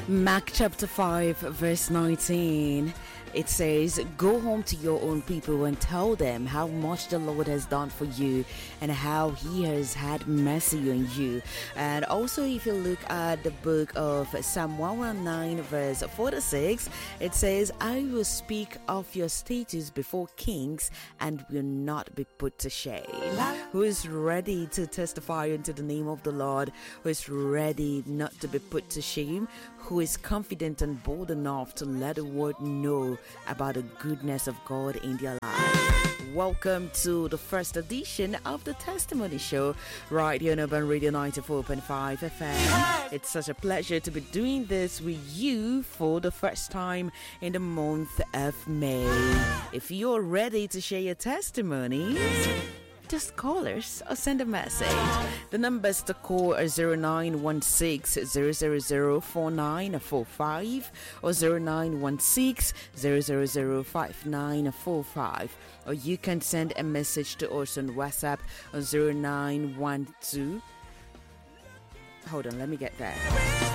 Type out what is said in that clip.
Mark chapter 5, verse 19. It says, "Go home to your own people and tell them how much the Lord has done for you and how He has had mercy on you." And also, if you look at the book of Psalm 119, verse 46, it says, "I will speak of your status before kings and will not be put to shame." Who is ready to testify unto the name of the Lord? Who is ready not to be put to shame? Who is confident and bold enough to let the world know about the goodness of God in their life? Welcome to the first edition of the Testimony Show right here on Urban Radio 94.5 FM. It's such a pleasure to be doing this with you for the first time in the month of May. If you're ready to share your testimonies, just call us or send a message. The numbers to call are 0916-000-4945 or 0916-000-5945. Or you can send a message to us on WhatsApp on 0912. Hold on, let me get that.